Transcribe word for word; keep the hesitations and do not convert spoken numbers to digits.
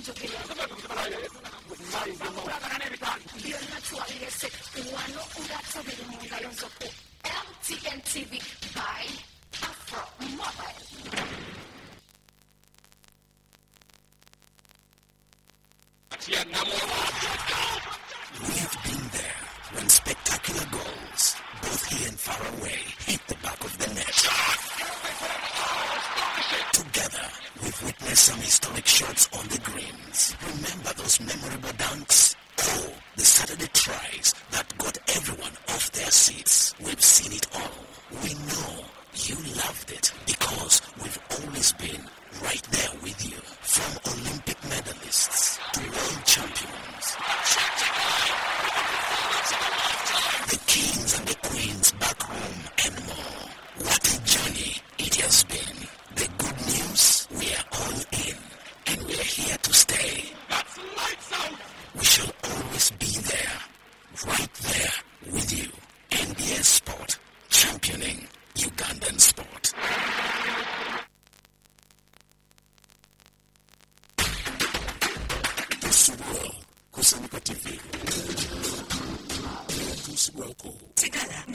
L T N T V by Afro Mobile. We've been there when spectacular goals, both here and far away, hit the back of the net. Together, we've witnessed some historic shots on the greens. Remember those memorable dunks? Oh, the Saturday tries that got everyone off their seats. We've seen it all. We know you loved it because we've always been right there with you. From Olympic medalists to world champions, the kings and the queens back home and more. What a journey it has been. The good news, we are all in and we are here to stay. That's lights out. We shall always be there, right there with you. N B S Sport, championing Ugandan sport. Kusanyika T V. Kusanyika T V.